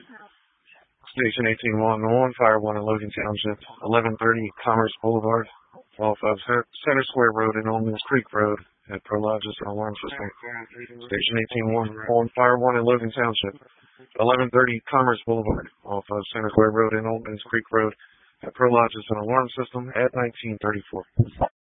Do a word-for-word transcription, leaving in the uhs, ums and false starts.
Station eighteen one one, Fire one in Logan Township, eleven thirty Commerce Boulevard, off of Center Square Road and Old Mills Creek Road at Prologis and Alarm System. Station eighteen one on Fire one in Logan Township, eleven thirty Commerce Boulevard, off of Center Square Road and Old Mills Creek Road at Prologis and Alarm System at nineteen thirty-four.